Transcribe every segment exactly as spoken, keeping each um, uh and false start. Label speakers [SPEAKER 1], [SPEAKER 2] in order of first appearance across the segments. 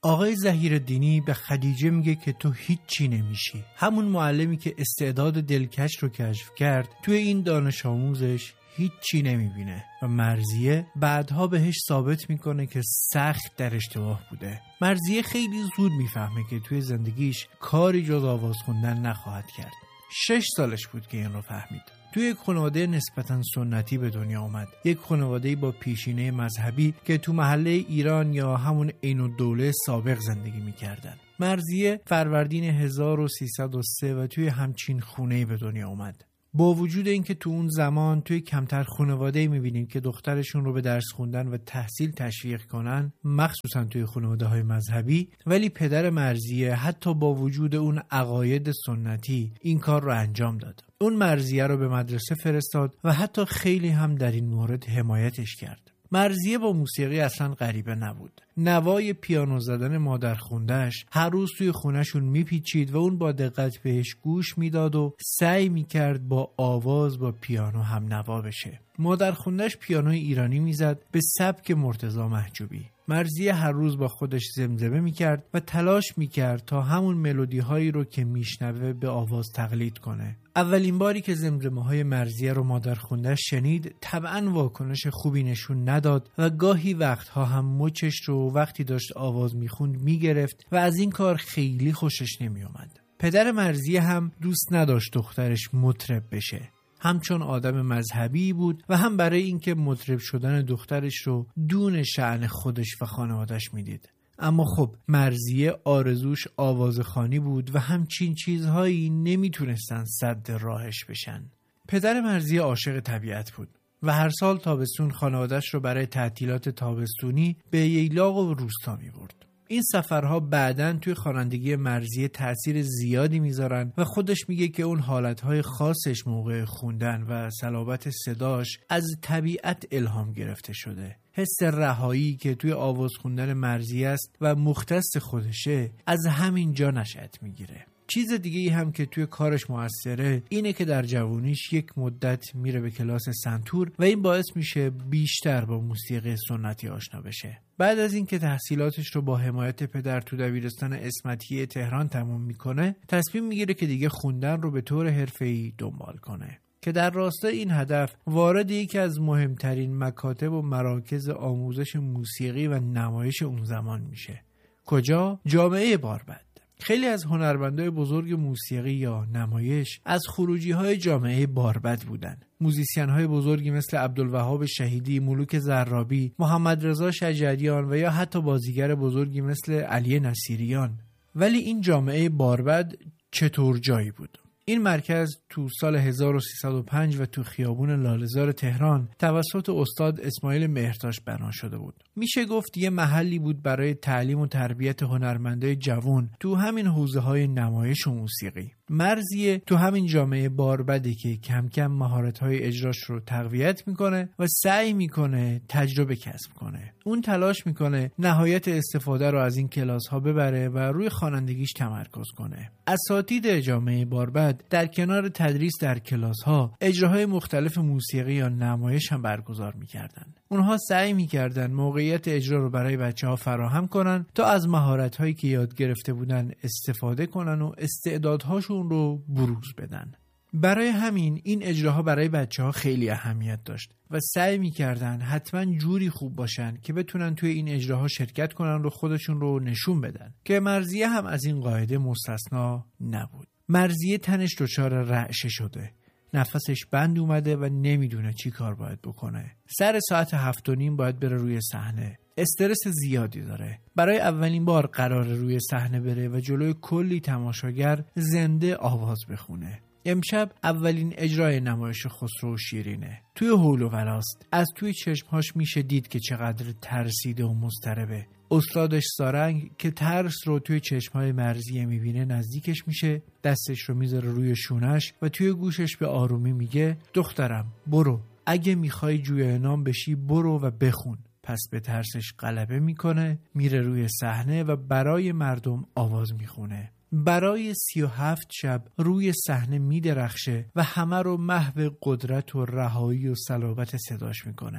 [SPEAKER 1] آقای ظهیرالدینی به خدیجه میگه که تو هیچی نمیشی. همون معلمی که استعداد دلکش رو کشف کرد توی این دانش آموزش هیچی نمیبینه و مرضیه بعدها بهش ثابت میکنه که سخت در اشتباه بوده. مرضیه خیلی زود میفهمه که توی زندگیش کاری جز آواز خوندن نخواهد کرد. شش سالش بود که این رو فهمید. توی یک خانواده نسبتاً سنتی به دنیا اومد. یک خانواده با پیشینه مذهبی که تو محله ایران یا همون عین الدوله سابق زندگی میکردن. مرضیه فروردین هزار و سیصد و سه و توی همچین خونه‌ای به دنیا اومد. با وجود اینکه تو اون زمان توی کمتر خانواده‌ای می‌بینیم که دخترشون رو به درس خوندن و تحصیل تشویق کنن، مخصوصا توی خانواده‌های مذهبی، ولی پدر مرضیه حتی با وجود اون عقاید سنتی این کار رو انجام داد. اون مرضیه رو به مدرسه فرستاد و حتی خیلی هم در این مورد حمایتش کرد. مرضیه با موسیقی اصلا غریبه نبود. نوای پیانو زدن مادر خوندهش هر روز توی خونهشون میپیچید و اون با دقت بهش گوش میداد و سعی میکرد با آواز با پیانو هم نوا بشه. مادر خوندهش پیانوی ایرانی میزد به سبک مرتضی محجوبی. مرضیه هر روز با خودش زمزمه میکرد و تلاش میکرد تا همون ملودی هایی رو که میشنوه به آواز تقلید کنه. اولین باری که زمزمه های مرضیه رو مادر خوندهش شنید طبعا واکنش خوبی نشون نداد و گاهی وقتها هم مچش رو وقتی داشت آواز میخوند میگرفت و از این کار خیلی خوشش نمیومد. پدر مرضیه هم دوست نداشت دخترش مطرب بشه. هم چون آدم مذهبی بود و هم برای اینکه مطرب شدن دخترش رو دون شأن خودش و خانوادش میدید. اما خب مرضیه آرزوش آوازخوانی بود و همچین چیزهایی نمیتونستن سد راهش بشن. پدر مرضیه عاشق طبیعت بود و هر سال تابستون خانوادش رو برای تعطیلات تابستونی به ییلاق و روستا میبرد. این سفرها بعداً توی خوانندگی مرضیه تأثیر زیادی میذارن و خودش میگه که اون حالتهای خاصش موقع خوندن و صلابت صداش از طبیعت الهام گرفته شده. حس رهایی که توی آواز خوندن مرضیه است و مختص خودشه از همین جا نشأت میگیره. چیز دیگه ای هم که توی کارش موثره اینه که در جوانیش یک مدت میره به کلاس سنتور و این باعث میشه بیشتر با موسیقی سنتی آشنا بشه. بعد از اینکه تحصیلاتش رو با حمایت پدر تو دبیرستان اسمتی تهران تموم میکنه، تصمیم میگیره که دیگه خوندن رو به طور حرفه‌ای دنبال کنه که در راستای این هدف وارد یکی از مهمترین مکاتب و مراکز آموزش موسیقی و نمایش اون زمان میشه. کجا؟ جامعه باربد. خیلی از هنرمندای بزرگ موسیقی یا نمایش از خروجی‌های جامعه باربد بودن. موزیسین‌های بزرگی مثل عبدالوهاب شهیدی، ملوک زرابی، محمد رضا شجریان و یا حتی بازیگر بزرگی مثل علی نصیریان. ولی این جامعه باربد چطور جایی بود؟ این مرکز تو سال هزار و سیصد و پنج و تو خیابون لاله‌زار تهران توسط استاد اسماعیل مهرتاش بنا شده بود. میشه گفت یه محلی بود برای تعلیم و تربیت هنرمندای جوان تو همین حوزه‌های نمایش و موسیقی. مرضیه تو همین جامعه باربدی که کم کم مهارت‌های اجراش رو تقویت میکنه و سعی میکنه تجربه کسب کنه. اون تلاش میکنه نهایت استفاده رو از این کلاس‌ها ببره و روی خوانندگیش تمرکز کنه. اساتید جامعه باربد در کنار تدریس در کلاس‌ها اجراهای مختلف موسیقی یا نمایش هم برگزار می‌کردن. اونها سعی می‌کردن موقعیت اجرا رو برای بچه‌ها فراهم کنن تا از مهارت‌هایی که یاد گرفته بودن استفاده کنن و استعدادهاشون رو بروز بدن. برای همین این اجراها برای بچه‌ها خیلی اهمیت داشت و سعی می‌کردن حتما جوری خوب باشن که بتونن توی این اجراها شرکت کنن و خودشون رو نشون بدن، که مرضیه هم از این قاعده مستثنا نبود. مرضیه تنش دچار رعشه شده، نفسش بند اومده و نمیدونه چی کار باید بکنه. سر ساعت هفت و نیم باید بره روی صحنه. استرس زیادی داره. برای اولین بار قراره روی صحنه بره و جلوی کلی تماشاگر زنده آواز بخونه. امشب اولین اجرای نمایش خسرو و شیرینه. توی هول و ولاست. از توی چشمهاش میشه دید که چقدر ترسیده و مضطربه. استادش سارنگ که ترس رو توی چشمهای مرضیه میبینه نزدیکش میشه، دستش رو میذاره روی شونش و توی گوشش به آرومی میگه دخترم برو، اگه میخوای جوی نام بشی برو و بخون. پس به ترسش غلبه میکنه، میره روی صحنه و برای مردم آواز میخونه. برای سی و هفت شب روی صحنه میدرخشه و همه رو محو قدرت و رهایی و صلابت صداش میکنه.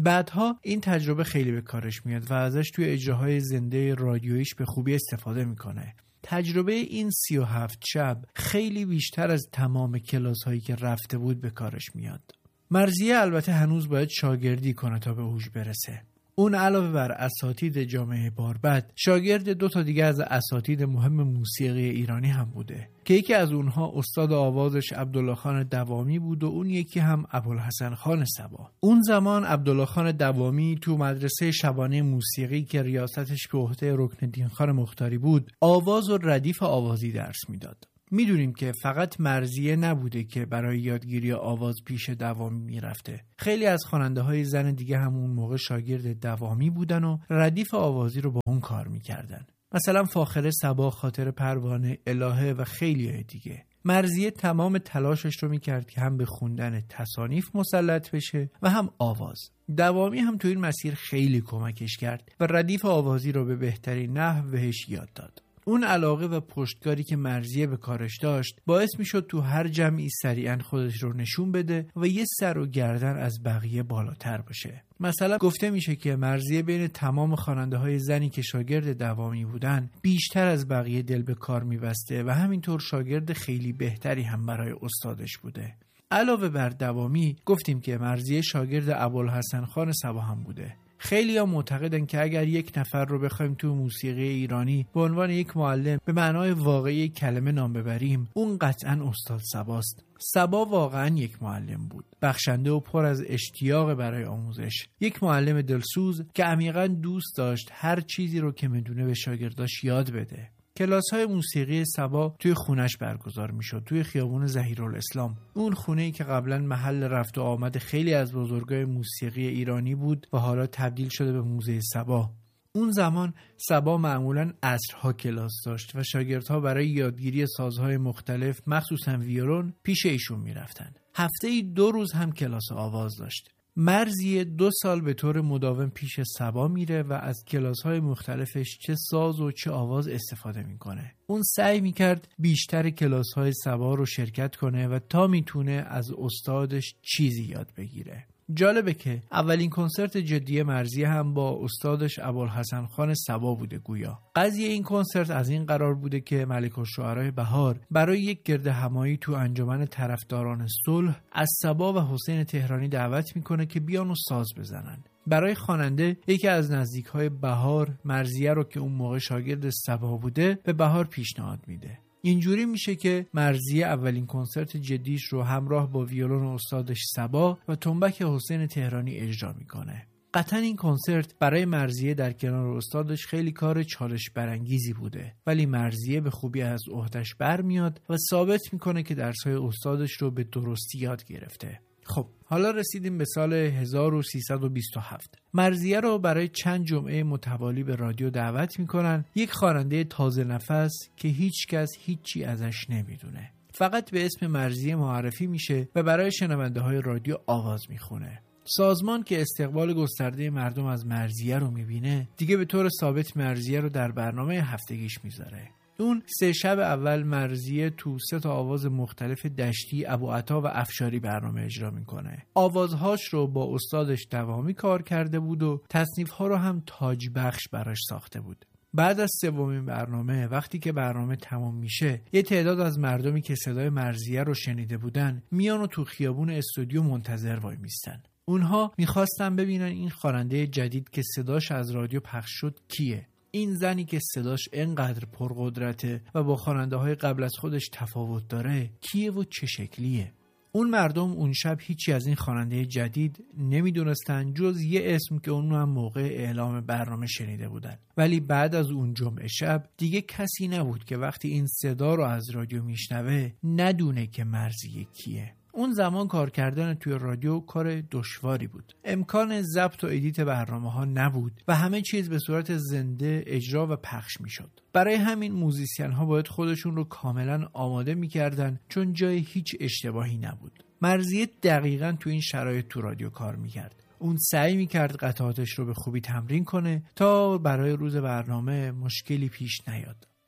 [SPEAKER 1] بعدها این تجربه خیلی به کارش میاد و ازش توی اجراهای زنده رادیویش به خوبی استفاده میکنه. تجربه این سی و هفت شب خیلی بیشتر از تمام کلاس هایی که رفته بود به کارش میاد. مرضیه البته هنوز باید شاگردی کنه تا به هوش برسه. اون علاوه بر اساتید جامعه باربد شاگرد دو تا دیگه از اساتید مهم موسیقی ایرانی هم بوده که یکی از اونها استاد آوازش عبدالله خان دوامی بود و اون یکی هم ابوالحسن خان صبا. اون زمان عبدالله خان دوامی تو مدرسه شبانه موسیقی که ریاستش به عهده رکن‌الدین خان مختاری بود آواز و ردیف آوازی درس میداد. میدونیم که فقط مرضیه نبوده که برای یادگیری آواز پیش دوامی میرفته. خیلی از خواننده های زن دیگه هم اون موقع شاگرد دوامی بودن و ردیف آوازی رو با اون کار میکردن. مثلا فاخره صبا، خاطر پروانه، الهه و خیلی های دیگه. مرضیه تمام تلاشش رو میکرد که هم به خوندن تصانیف مسلط بشه و هم آواز. دوامی هم تو این مسیر خیلی کمکش کرد و ردیف آوازی رو به بهترین نحو بهش یاد داد. اون علاقه و پشتکاری که مرضیه به کارش داشت باعث میشد تو هر جمعی سریعا خودش رو نشون بده و یه سر و گردن از بقیه بالاتر باشه. مثلا گفته میشه که مرضیه بین تمام خواننده های زنی که شاگرد دوامی بودن بیشتر از بقیه دل به کار میبسته و همینطور شاگرد خیلی بهتری هم برای استادش بوده. علاوه بر دوامی گفتیم که مرضیه شاگرد ابوالحسن خان صبا هم بوده. خیلی ها معتقدن که اگر یک نفر رو بخوایم تو موسیقی ایرانی به عنوان یک معلم به معنای واقعی کلمه نام ببریم، اون قطعاً استاد صباست. صبا واقعاً یک معلم بود، بخشنده و پر از اشتیاق برای آموزش. یک معلم دلسوز که عمیقاً دوست داشت هر چیزی رو که میدونه به شاگرداش یاد بده. کلاس‌های موسیقی صبا توی خونش برگزار میشد، توی خیابون ظهیرالاسلام. اون خونه‌ای که قبلا محل رفت و آمد خیلی از بزرگای موسیقی ایرانی بود و حالا تبدیل شده به موزه صبا. اون زمان صبا معمولاً عصرها کلاس داشت و شاگردها برای یادگیری سازهای مختلف مخصوصاً ویولون پیش ایشون میرفتن. هفته‌ای دو روز هم کلاس آواز داشت. مرضیه دو سال به طور مداوم پیش صبا میره و از کلاس‌های مختلفش چه ساز و چه آواز استفاده میکنه. اون سعی میکرد بیشتر کلاس‌های صبا رو شرکت کنه و تا میتونه از استادش چیزی یاد بگیره. جالبه که اولین کنسرت جدی مرضیه هم با استادش ابوالحسن خان صبا بوده. گویا قضیه این کنسرت از این قرار بوده که ملک الشعرای بهار برای یک گرد همایی تو انجمن طرفداران صلح از صبا و حسین تهرانی دعوت میکنه که بیان و ساز بزنن. برای خواننده یکی از نزدیک‌های بهار مرضیه رو که اون موقع شاگرد صبا بوده به بهار پیشنهاد میده. اینجوری میشه که مرضیه اولین کنسرت جدیش رو همراه با ویولون استادش صبا و تنبک حسین تهرانی اجرا میکنه. قطعا این کنسرت برای مرضیه در کنار استادش خیلی کار چالش برانگیزی بوده، ولی مرضیه به خوبی از عهده‌اش برمیاد و ثابت میکنه که درس‌های استادش رو به درستی یاد گرفته. خب حالا رسیدیم به سال هزار و سیصد و بیست و هفت. مرضیه رو برای چند جمعه متوالی به رادیو دعوت میکنن. یک خواننده تازه نفس که هیچ کس هیچی ازش نمیدونه فقط به اسم مرضیه معرفی میشه و برای شنونده های رادیو آواز میخونه. سازمان که استقبال گسترده مردم از مرضیه رو میبینه دیگه به طور ثابت مرضیه رو در برنامه هفتگیش میذاره. اون سه شب اول مرضیه تو سه تا آواز مختلف دشتی، ابوعطا و افشاری برنامه اجرا میکنه. آوازهاش رو با استادش دوامی کار کرده بود و تصنیف‌ها رو هم تاج بخش براش ساخته بود. بعد از سومین برنامه وقتی که برنامه تمام میشه یه تعداد از مردمی که صدای مرضیه رو شنیده بودن میان و تو خیابون استودیو منتظر وای میستن. اونها میخواستن ببینن این خواننده جدید که صداش از رادیو پخش شد کیه. این زنی که صداش انقدر پرقدرته و با خواننده های قبل از خودش تفاوت داره کیه و چه شکلیه. اون مردم اون شب هیچی از این خواننده جدید نمیدونستن جز یه اسم که اون هم موقع اعلام برنامه شنیده بودن. ولی بعد از اون جمعه شب دیگه کسی نبود که وقتی این صدا رو از رادیو میشنوه ندونه که مرضیه کیه. اون زمان کار کردن توی رادیو کار دشواری بود. امکان ضبط و ادیت برنامه ها نبود و همه چیز به صورت زنده اجرا و پخش می شد. برای همین موزیسین ها باید خودشون رو کاملا آماده می کردن چون جای هیچ اشتباهی نبود. مرضیه دقیقاً تو این شرایط تو رادیو کار می کرد. اون سعی می کرد قطعاتش رو به خوبی تمرین کنه تا برای روز برنامه مشکلی پیش نیاد.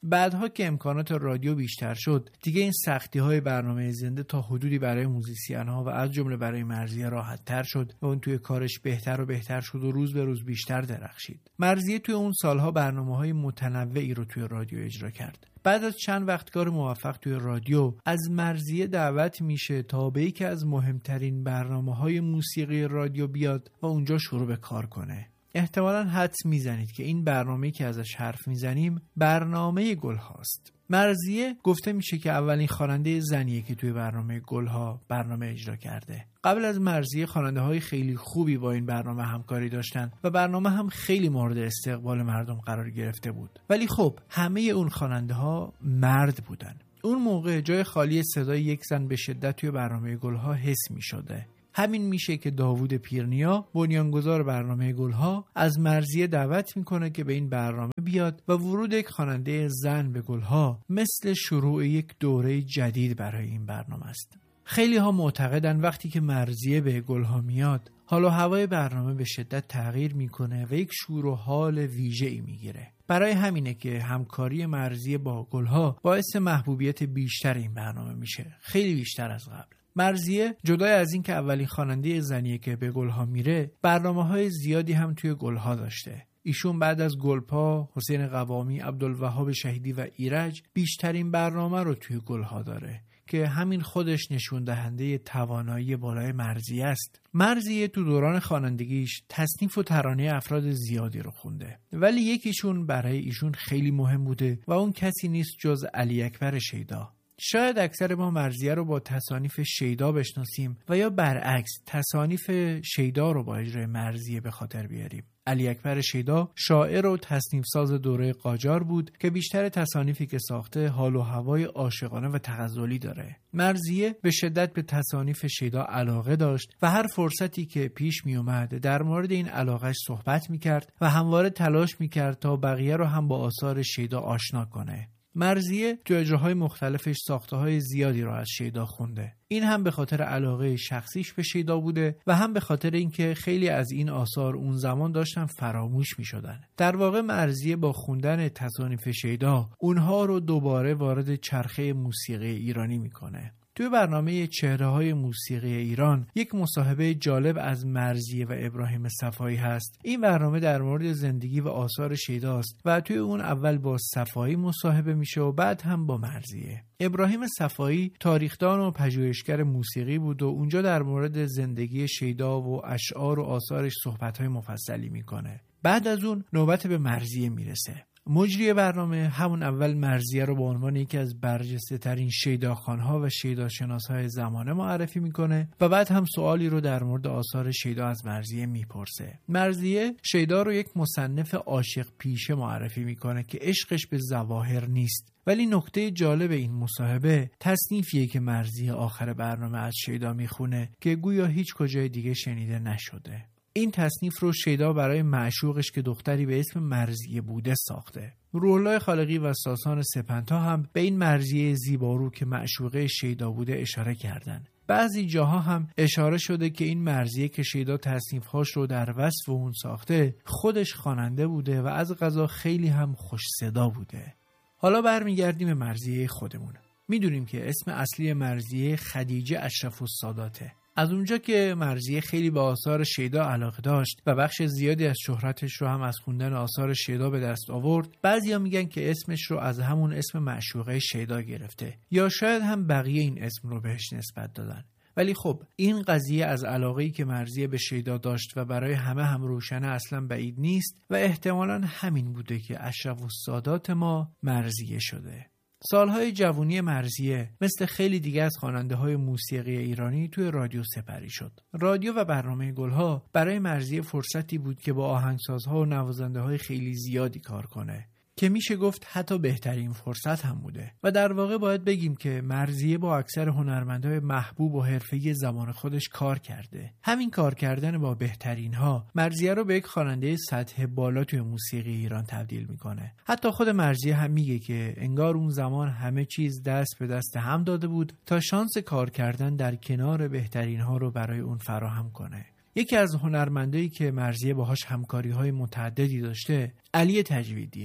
[SPEAKER 1] بعدها که امکانات رادیو بیشتر شد، دیگه این سختی‌های برنامه زنده تا حدودی برای موزیسین‌ها و از جمله برای مرضیه راحت‌تر شد و اون توی کارش بهتر و بهتر شد و روز به روز بیشتر درخشید. مرضیه توی اون سالها برنامه‌های متنوعی رو توی رادیو اجرا کرد. بعد از چند وقت کار موفق توی رادیو، از مرضیه دعوت میشه تا به یکی از مهمترین برنامه‌های موسیقی رادیو بیاد و اونجا شروع به کار کنه. احتمالاً حدس میزنید که این برنامه‌ای که ازش حرف میزنیم برنامه گل‌هاست. مرضیه گفته میشه که اولین خواننده زنیه که توی برنامه گل‌ها برنامه اجرا کرده. قبل از مرضیه خواننده‌های خیلی خوبی با این برنامه همکاری داشتن و برنامه هم خیلی مورد استقبال مردم قرار گرفته بود. ولی خب همه اون خواننده‌ها مرد بودن. اون موقع جای خالی صدای یک زن به شدت توی برنامه گل‌ها حس می‌شده. همین میشه که داوود پیرنیا، بنیانگذار برنامه گل‌ها، از مرضیه دعوت میکنه که به این برنامه بیاد و ورود یک خواننده زن به گل‌ها مثل شروع یک دوره جدید برای این برنامه است. خیلی ها معتقدن وقتی که مرضیه به گل‌ها میاد، حال و هوای برنامه به شدت تغییر میکنه و یک شور و حال ویژه‌ای میگیره. برای همینه که همکاری مرضیه با گل‌ها باعث محبوبیت بیشتر این برنامه میشه، خیلی بیشتر از قبل. مرضیه جدای از این که اولین خواننده زنیه که به گل‌ها میره، برنامه‌های زیادی هم توی گل‌ها داشته. ایشون بعد از گلپا، حسین قوامی، عبدالوهاب شهیدی و ایرج بیشترین برنامه رو توی گل‌ها داره که همین خودش نشون دهنده توانایی بالای مرضیه است. مرضیه تو دوران خوانندگیش تصنیف و ترانه افراد زیادی رو خونده، ولی یکیشون برای ایشون خیلی مهم بوده و اون کسی نیست جز علی اکبر شیدا. شاید اکثر ما مرضیه رو با تصانیف شیدا بشناسیم و یا برعکس تصانیف شیدا رو با اجرای مرضیه به خاطر بیاریم. علی اکبر شیدا شاعر و تصنیف ساز دوره قاجار بود که بیشتر تصانیفی که ساخته حال و هوای عاشقانه و تغزلی داره. مرضیه به شدت به تصانیف شیدا علاقه داشت و هر فرصتی که پیش می اومد در مورد این علاقهش صحبت می کرد و همواره تلاش می کرد تا بقیه رو هم با آثار شیدا آشنا کنه. مرضیه تو اجراهای مختلفش ساخته‌های زیادی رو از شیدا خونده. این هم به خاطر علاقه شخصیش به شیدا بوده و هم به خاطر اینکه خیلی از این آثار اون زمان داشتن فراموش می‌شدن. در واقع مرضیه با خوندن تصانیف شیدا اونها رو دوباره وارد چرخه موسیقی ایرانی میکنه. توی برنامه چهره‌های موسیقی ایران یک مصاحبه جالب از مرضیه و ابراهیم صفایی هست. این برنامه در مورد زندگی و آثار شیداست و توی اون اول با صفایی مصاحبه میشه و بعد هم با مرضیه. ابراهیم صفایی تاریخدان و پژوهشگر موسیقی بود و اونجا در مورد زندگی شیدا و اشعار و آثارش صحبت‌های مفصلی میکنه. بعد از اون نوبت به مرضیه میرسه. مجری برنامه همون اول مرضیه رو به عنوان یکی از برجسته ترین شیداخوان‌ها و شیداشناس‌های زمانه معرفی میکنه و بعد هم سوالی رو در مورد آثار شیدا از مرضیه میپرسه. مرضیه شیدا رو یک مصنف عاشق پیشه معرفی میکنه که عشقش به ظواهر نیست. ولی نکته جالب این مصاحبه تصنیفیه که مرضیه آخر برنامه از شیدا میخونه که گویا هیچ کجای دیگه شنیده نشده. این تصنیف رو شیدا برای معشوقش که دختری به اسم مرضیه بوده ساخته. روح‌الله خالقی و ساسان سپنتا هم به این مرضیه زیبارو که معشوقه شیدا بوده اشاره کردن. بعضی جاها هم اشاره شده که این مرضیه که شیدا تصنیف‌هاش رو در وصف اون ساخته خودش خواننده بوده و از قضا خیلی هم خوش صدا بوده. حالا برمیگردیم به مرضیه خودمون. میدونیم که اسم اصلی مرضیه خدیجه اشرف الساداته. از اونجا که مرضیه خیلی به آثار شیدا علاقه داشت و بخش زیادی از شهرتش رو هم از خوندن آثار شیدا به دست آورد، بعضیا میگن که اسمش رو از همون اسم معشوقه شیدا گرفته یا شاید هم بقیه این اسم رو بهش نسبت دادن. ولی خب این قضیه از علاقه‌ای که مرضیه به شیدا داشت و برای همه هم روشنه اصلا بعید نیست و احتمالاً همین بوده که اشرف السادات ما مرضیه شده. سالهای جوانی مرضیه مثل خیلی دیگه از خواننده‌های موسیقی ایرانی توی رادیو سپری شد. رادیو و برنامه گل‌ها برای مرضیه فرصتی بود که با آهنگسازها و نوازنده‌های خیلی زیادی کار کنه که میشه گفت حتی بهترین فرصت هم بوده. و در واقع باید بگیم که مرضیه با اکثر هنرمندای محبوب و حرفه‌ای زمان خودش کار کرده. همین کار کردن با بهترین ها مرضیه رو به یک خواننده سطح بالا توی موسیقی ایران تبدیل میکنه. حتی خود مرضیه هم میگه که انگار اون زمان همه چیز دست به دست هم داده بود تا شانس کار کردن در کنار بهترین ها رو برای اون فراهم کنه. یکی از هنرمندایی که مرضیه باهاش همکاری‌های متعددی داشته علی تجویدیه.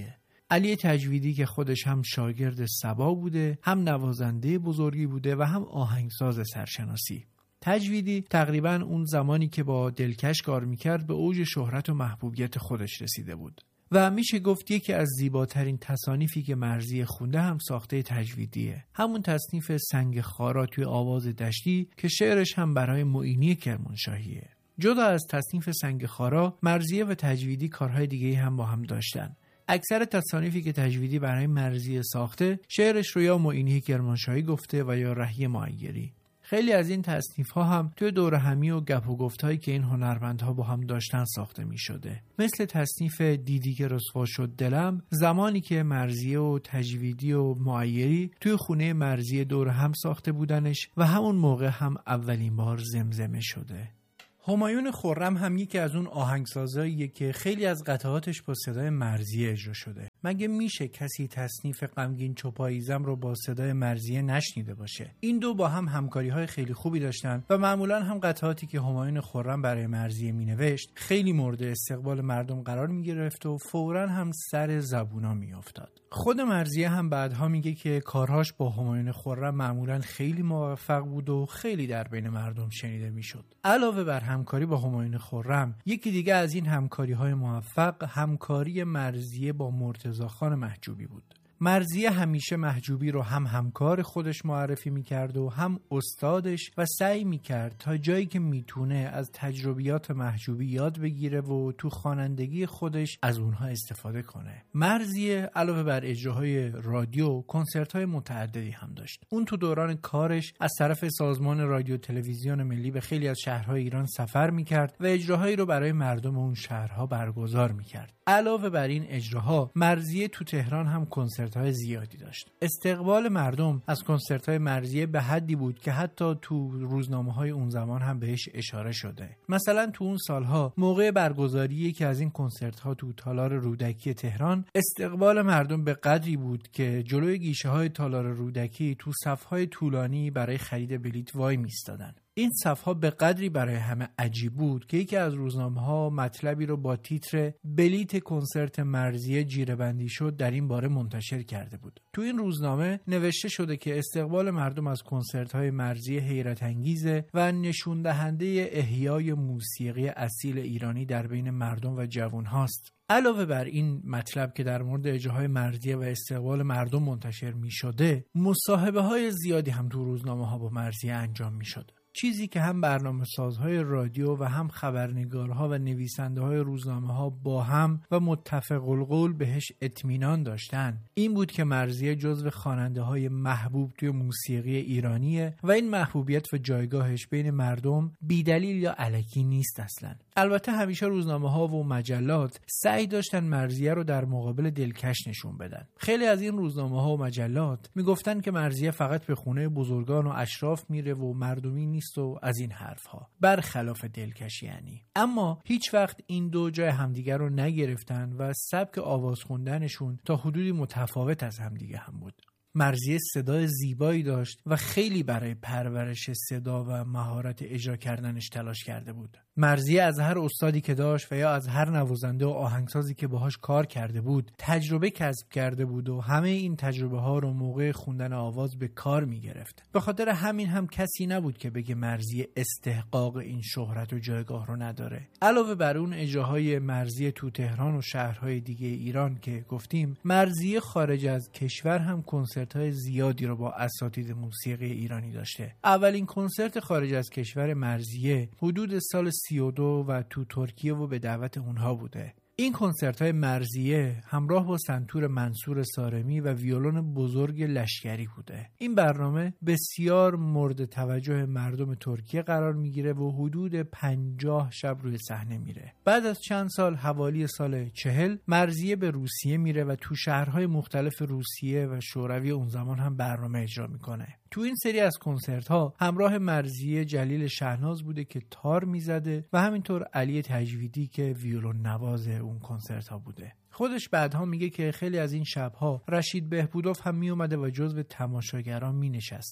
[SPEAKER 1] علی تجویدی که خودش هم شاگرد صبا بوده، هم نوازنده بزرگی بوده و هم آهنگساز سرشناسی. تجویدی تقریباً اون زمانی که با دلکش کار میکرد به اوج شهرت و محبوبیت خودش رسیده بود و میشه گفت یکی از زیباترین تصانیفی که مرضیه خونده هم ساخته تجویدیه، همون تصنیف سنگ خارا توی آواز دشتی که شعرش هم برای معینی کرمانشاهیه. جدا از تصنیف سنگ خارا، مرضیه و تجویدی کارهای دیگه‌ای هم با هم داشتن. اکثر تصانیفی که تجویدی برای مرضیه ساخته، شعرش رو یا معینی کرمانشاهی گفته و یا رهی معیری. خیلی از این تصنیف‌ها هم توی دور همی و گپ و گفت‌هایی که این هنرمندها با هم داشتن ساخته می‌شده. مثل تصنیف دیدی که رسوا شد دلم، زمانی که مرضیه و تجویدی و معیری توی خونه مرضیه دور هم ساخته بودنش و همون موقع هم اولین بار زمزمه شده. همایون خرم هم یکی از اون آهنگسازاییه که خیلی از قطعاتش با صدای مرضیه اجرا شده. مگه میشه کسی تصنیف غمگین چوپاییزم رو با صدای مرضیه نشنیده باشه؟ این دو با هم همکاری‌های خیلی خوبی داشتن و معمولاً هم قطعاتی که همایون خرم برای مرضیه مینوشت خیلی مورد استقبال مردم قرار میگرفت و فوراً هم سر زبونا میافتاد. خود مرضیه هم بعدها میگه که کارهاش با همایون خرم معمولاً خیلی موفق بود و خیلی در بین مردم شنیده میشد. علاوه بر همکاری با همایون خرم، یکی دیگه از این همکاری‌های موفق همکاری مرضیه با مرتضی خان محجوبی بود. مرضیه همیشه محجوبی رو هم همکار خودش معرفی میکرد و هم استادش و سعی میکرد تا جایی که میتونه از تجربیات محجوبی یاد بگیره و تو خوانندگی خودش از اونها استفاده کنه. مرضیه علاوه بر اجراهای رادیو، کنسرت‌های متعددی هم داشت. اون تو دوران کارش از طرف سازمان رادیو تلویزیون ملی به خیلی از شهرهای ایران سفر میکرد و اجراهایی رو برای مردم اون شهرها برگزار میکرد. علاوه بر این اجراها، مرضیه تو تهران هم کنسرت‌های زیادی داشت. استقبال مردم از کنسرت‌های مرضیه به حدی بود که حتی تو روزنامه‌های اون زمان هم بهش اشاره شده. مثلا تو اون سالها موقع برگزاری یکی از این کنسرت‌ها تو تالار رودکی تهران، استقبال مردم به قدری بود که جلوی گیشه‌های تالار رودکی تو صف‌های طولانی برای خرید بلیت وای میستادن. این صفحه به قدری برای همه عجیب بود که یکی از روزنامه‌ها مطلبی رو با تیتر بلیت کنسرت مرضیه جیره‌بندی شد در این باره منتشر کرده بود. تو این روزنامه نوشته شده که استقبال مردم از کنسرت‌های مرضیه حیرت انگیزه و نشون دهنده احیای موسیقی اصیل ایرانی در بین مردم و جوان هاست. علاوه بر این مطلب که در مورد اجراهای مرضیه و استقبال مردم منتشر می شده، مصاحبه های زیادی هم تو روزنامه ها با مرضیه انجام می شده. چیزی که هم برنامه سازهای رادیو و هم خبرنگارها و نویسنده های روزنامه ها با هم و متفق القول بهش اطمینان داشتن این بود که مرضیه جزو خواننده های محبوب توی موسیقی ایرانیه و این محبوبیت و جایگاهش بین مردم بیدلیل یا الکی نیست اصلا. البته همیشه روزنامه ها و مجلات سعی داشتن مرضیه رو در مقابل دلکش نشون بدن. خیلی از این روزنامه ها و مجلات میگفتن که مرضیه فقط به خونه بزرگان و اشراف میره و مردمی نیست و از این حرف ها، برخلاف دلکش یعنی. اما هیچ وقت این دو جای همدیگر رو نگرفتن و سبک آواز خوندنشون تا حدودی متفاوت از همدیگه هم بود. مرضیه صدای زیبایی داشت و خیلی برای پرورش صدا و مهارت اجرا کردنش تلاش کرده بود. مرضیه از هر استادی که داشت و یا از هر نوازنده و آهنگسازی که باهاش کار کرده بود تجربه کسب کرده بود و همه این تجربه ها رو موقع خوندن آواز به کار می گرفت. به خاطر همین هم کسی نبود که بگه مرضیه استحقاق این شهرت و جایگاه رو نداره. علاوه بر اون اجراهای مرضیه تو تهران و شهرهای دیگه ایران که گفتیم، مرضیه خارج از کشور هم کنسرت‌های زیادی رو با اساتید موسیقی ایرانی داشته. اولین کنسرت خارج از کشور مرضیه حدود سال سی و دو و تو ترکیه و به دعوت اونها بوده. این کنسرت‌های مرضیه همراه با سنتور منصور سارمی و ویولون بزرگ لشکری بوده. این برنامه بسیار مورد توجه مردم ترکیه قرار میگیره و حدود پنجاه شب روی صحنه میره. بعد از چند سال، حوالی سال چهل، مرضیه به روسیه میره و تو شهرهای مختلف روسیه و شوروی اون زمان هم برنامه اجرا میکنه. تو این سری از کنسرت‌ها همراه مرضیه جلیل شهناز بوده که تار میزده و همینطور علی تجویدی که ویولون نواز اون کنسرت‌ها بوده. خودش بعدها میگه که خیلی از این شب‌ها رشید بهبودوف هم میومده و جزو تماشاگران مینشسته.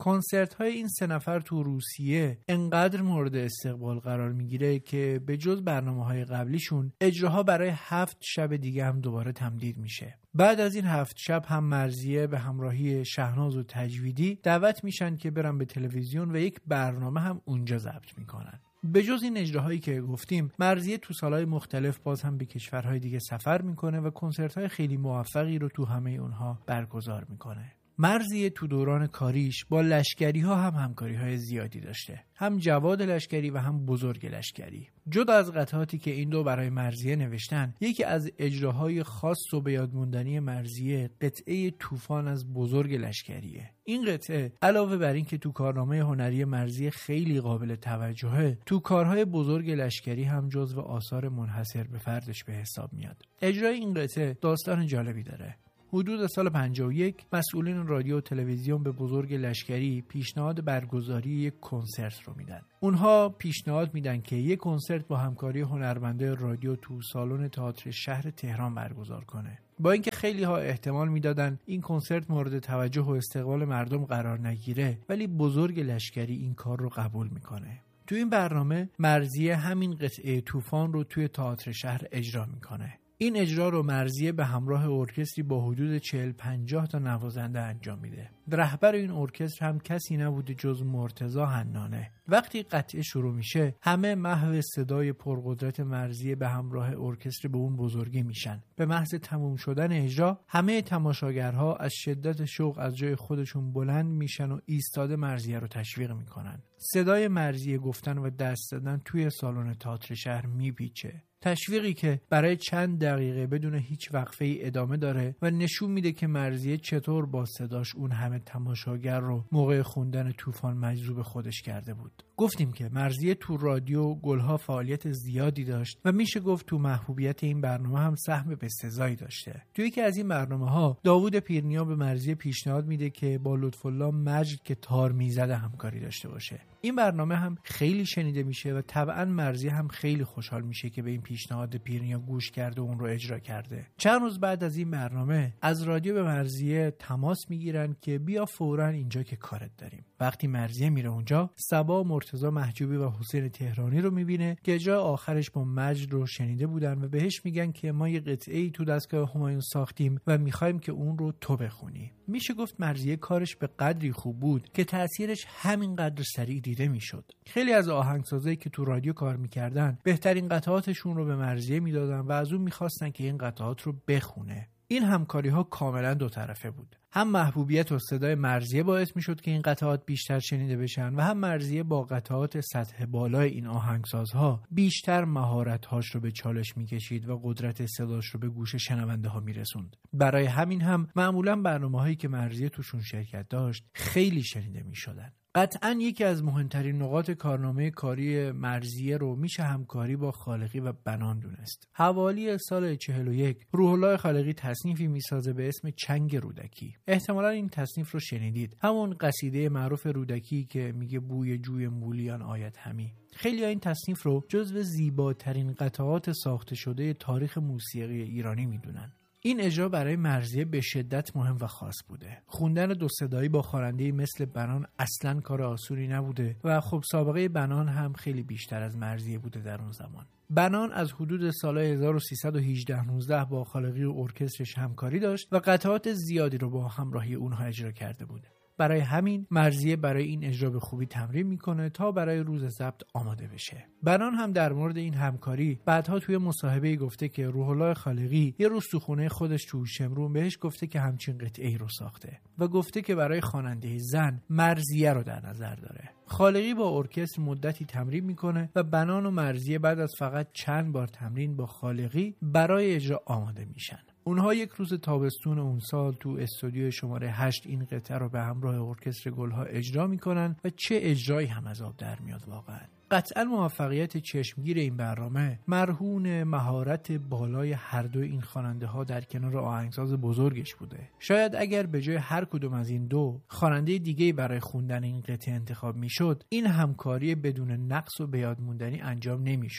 [SPEAKER 1] کنسرت های این سه نفر تو روسیه انقدر مورد استقبال قرار میگیره که به جز برنامه های قبلیشون اجراها برای هفت شب دیگه هم دوباره تمدید میشه. بعد از این هفت شب هم مرضیه به همراهی شهناز و تجویدی دعوت میشن که برن به تلویزیون و یک برنامه هم اونجا ضبط میکنن. به جز این اجراهایی که گفتیم، مرضیه تو سالهای مختلف باز هم به کشورهای دیگه سفر میکنه و کنسرت‌های خیلی موفقی رو تو همه اونها برگزار میکنه. مرضیه تو دوران کاریش با لشکری ها هم همکاری های زیادی داشته، هم جواد لشکری و هم بزرگ لشکری. جدا از قطعاتی که این دو برای مرضیه نوشتن، یکی از اجراهای خاص و به یاد موندنی مرضیه قطعه طوفان از بزرگ لشکریه. این قطعه علاوه بر این که تو کارنامه هنری مرضیه خیلی قابل توجهه، تو کارهای بزرگ لشکری هم جزو آثار منحصر به فردش به حساب میاد. اجرای این قطعه داستان جالبی داره. حدود سال پنجاه و یک مسئولین رادیو و تلویزیون به بزرگ لشکری پیشنهاد برگزاری یک کنسرت رو میدن. اونها پیشنهاد میدن که یک کنسرت با همکاری هنرمنده رادیو تو سالن تئاتر شهر تهران برگزار کنه. با اینکه خیلی ها احتمال میدادن این کنسرت مورد توجه و استقبال مردم قرار نگیره، ولی بزرگ لشکری این کار رو قبول میکنه. تو این برنامه مرضیه همین قطعه طوفان رو توی تئاتر شهر اجرا میکنه. این اجرا رو مرضیه به همراه ارکستری با حدود چهل پنجاه تا نوازنده انجام میده. رهبر این ارکستر هم کسی نبوده جز مرتضی حنانه. وقتی قطعه شروع میشه، همه محو صدای پرقدرت مرضیه به همراه ارکستر به اون بزرگی میشن. به محض تموم شدن اجرا، همه تماشاگرها از شدت شوق از جای خودشون بلند میشن و ایستاده مرضیه رو تشویق میکنن. صدای مرضیه گفتن و دست دادن توی سالن تئاتر شهر میپیچه. تشویقی که برای چند دقیقه بدون هیچ وقفه ای ادامه داره و نشون میده که مرضیه چطور با صداش اون همه تماشاگر رو موقع خوندن طوفان مجذوب خودش کرده بود. گفتیم که مرضیه تو رادیو گلها فعالیت زیادی داشت و میشه گفت تو محبوبیت این برنامه هم سهم بسزایی داشته. توی یکی از این برنامه ها داوود پیرنیا به مرضیه پیشنهاد میده که با لطف‌الله مجد که تار میزده همکاری داشته باشه. این برنامه هم خیلی شنیده میشه و طبعا مرضیه هم خیلی خوشحال میشه که به این پیشنهاد پیرنیا گوش کرده و اون رو اجرا کرده. چند روز بعد از این برنامه از رادیو به مرضیه تماس میگیرن که بیا فوراً اینجا که کارت داریم. وقتی مرضیه میره اونجا، صبا مرتضی محجوبی و حسین تهرانی رو میبینه که اجرا آخرش با مجد رو شنیده بودن و بهش میگن که ما یه قطعه‌ای تو دستگاه همایون ساختیم و میخوایم که اون رو تو بخونی. میشه گفت مرضیه کارش به قدری خوب بود که تأثیرش همین قدر سریع دیده میشد. خیلی از آهنگسازایی که تو رادیو کار میکردن بهترین قطعاتشون رو به مرضیه میدادن و از اون میخواستن که این قطعات رو بخونه. این همکاری ها کاملا دو طرفه بود. هم محبوبیت و صدای مرضیه باعث میشد که این قطعات بیشتر شنیده بشن و هم مرضیه با قطعات سطح بالای این آهنگسازها بیشتر مهارت‌هاش رو به چالش میکشید و قدرت صداش رو به گوش شنونده ها میرسوند. برای همین هم معمولا برنامه‌هایی که مرضیه توشون شرکت داشت خیلی شنیده میشدن. قطعاً یکی از مهمترین نقاط کارنامه کاری مرضیه رو میشه همکاری با خالقی و بنان دونست. حوالی سال چهل و یک روح الله خالقی تصنیفی میسازه به اسم چنگ رودکی. احتمالاً این تصنیف رو شنیدید، همون قصیده معروف رودکی که میگه بوی جوی مولیان آید همی. خیلی ها این تصنیف رو جزو زیباترین قطعات ساخته شده تاریخ موسیقی ایرانی میدونن. این اجرا برای مرضیه به شدت مهم و خاص بوده. خوندن دو صدایی با خواننده مثل بنان اصلاً کار آسونی نبوده و خب سابقه بنان هم خیلی بیشتر از مرضیه بوده در اون زمان. بنان از حدود سال هزار و سیصد و هجده نوزده با خالقی و ارکسترش همکاری داشت و قطعات زیادی رو با همراهی اونها اجرا کرده بود. برای همین مرضیه برای این اجرا به خوبی تمرین میکنه تا برای روز ضبط آماده بشه. بنان هم در مورد این همکاری بعدها توی مصاحبه‌ای گفته که روح الله خالقی یه روز تو خونه خودش تو شمرون بهش گفته که همچین قطعه‌ای رو ساخته و گفته که برای خواننده زن مرضیه رو در نظر داره. خالقی با ارکستر مدتی تمرین میکنه و بنان و مرضیه بعد از فقط چند بار تمرین با خالقی برای اجرا آماده میشن. اونها یک روز تابستون اون سال تو استودیو شماره هشت این قطعه رو به همراه ارکستر گلها اجرا میکنن و چه اجرایی هم از آب در میاد واقعا. قطعا موفقیت چشمگیر این برنامه مرهون مهارت بالای هر دو این خواننده ها در کنار آهنگساز بزرگش بوده. شاید اگر به جای هر کدوم از این دو خواننده دیگه‌ای برای خوندن این قطعه انتخاب میشد، این همکاری بدون نقص و بیاد موندنی انجام نمیشد.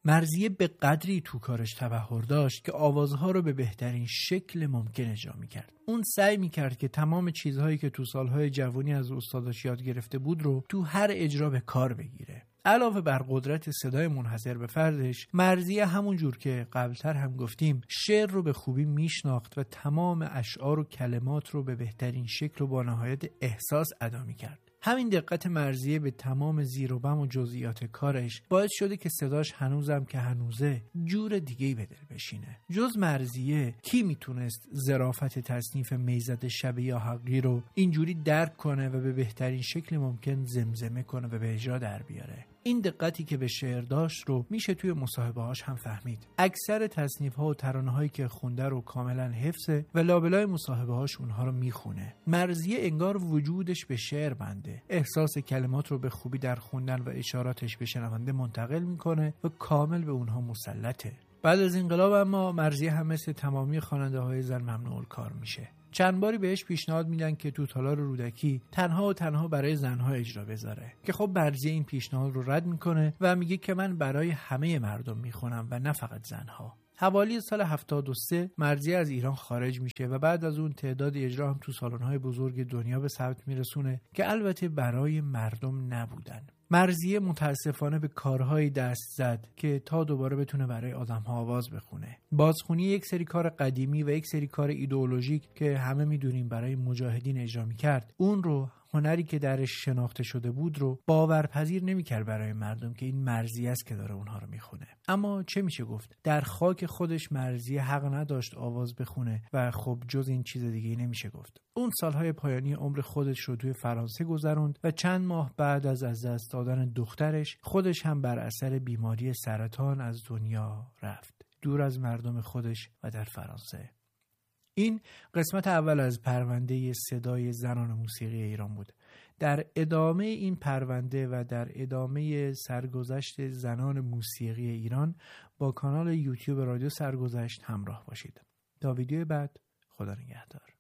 [SPEAKER 1] مرضیه به قدری تو کارش تبحر داشت که آوازها رو به بهترین شکل ممکن اجرا میکرد. اون سعی میکرد که تمام چیزهایی که تو سالهای جوانی از استاداش یاد گرفته بود رو تو هر اجرا به کار بگیره. علاوه بر قدرت صدای منحصر به فردش، مرضیه همون جور که قبلتر هم گفتیم شعر رو به خوبی میشناخت و تمام اشعار و کلمات رو به بهترین شکل و با نهایت احساس ادا میکرد. همین دقت مرضیه به تمام زیر و بم و جزئیات کارش باعث شده که صداش هنوزم که هنوزه جور دیگه‌ای به دل بشینه. جز مرضیه کی میتونست ظرافت تصنیف میزد شب یا حقی رو اینجوری درک کنه و به بهترین شکل ممکن زمزمه کنه و به اجرا در بیاره؟ این دقتی که به شعر داشت رو میشه توی مصاحبه‌هاش هم فهمید. اکثر تصنیف‌ها و ترانه‌هایی که خونده رو کاملا حفظه و لابلای مصاحبه‌هاش اونها رو میخونه. مرضیه انگار وجودش به شعر بنده. احساس کلمات رو به خوبی در خوندن و اشاراتش به شنونده منتقل میکنه و کامل به اونها مسلطه. بعد از انقلاب اما مرضیه هم مثل تمامی خواننده‌های زن ممنوع الکار میشه. چند باری بهش پیشنهاد میدن که تو تالار رودکی تنها و تنها برای زنها اجرا بذاره که خب مرضیه این پیشنهاد رو رد میکنه و میگه که من برای همه مردم میخونم و نه فقط زنها. حوالی سال هفتاد و سه مرضیه از ایران خارج میشه و بعد از اون تعداد اجرا هم تو سالن‌های بزرگ دنیا به ثبت میرسونه که البته برای مردم نبودن. مرضیه متاسفانه به کارهایی دست زد که تا دوباره بتونه برای آدم‌ها آواز بخونه. بازخونی یک سری کار قدیمی و یک سری کار ایدئولوژیک که همه میدونیم برای مجاهدین اجرا میکرد، اون رو هنری که درش شناخته شده بود رو باورپذیر نمی‌کرد برای مردم که این مرضیه است که داره اونها رو میخونه. اما چه میشه گفت؟ در خاک خودش مرضیه حق نداشت آواز بخونه و خب جز این چیز دیگه‌ای نمیشه گفت. اون سالهای پایانی عمر خودش رو توی فرانسه گذروند و چند ماه بعد از از دست دادن دخترش خودش هم بر اثر بیماری سرطان از دنیا رفت، دور از مردم خودش و در فرانسه. این قسمت اول از پرونده صدای زنان موسیقی ایران بود. در ادامه این پرونده و در ادامه سرگذشت زنان موسیقی ایران با کانال یوتیوب رادیو سرگذشت همراه باشید. تا ویدیو بعد، خدا نگهدار.